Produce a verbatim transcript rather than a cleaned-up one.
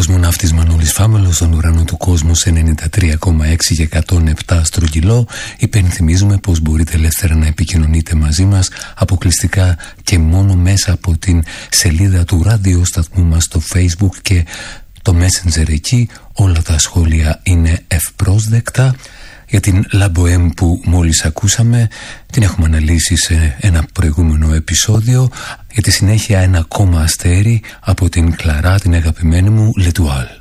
Κοσμοναύτης Μανώλης Φάμελος στον ουρανό του κόσμου σε ενενήντα τρία κόμμα έξι και εκατόν επτά στρογγυλό. Υπενθυμίζουμε πως μπορείτε ελεύθερα να επικοινωνείτε μαζί μας αποκλειστικά και μόνο μέσα από την σελίδα του ραδιοσταθμού μας στο Facebook και το Messenger. Εκεί όλα τα σχόλια είναι ευπρόσδεκτα. Για την La Bohème που μόλις ακούσαμε την έχουμε αναλύσει σε ένα προηγούμενο επεισόδιο. Για τη συνέχεια ένα ακόμα αστέρι από την Κλαρά, την αγαπημένη μου, L'Etoile.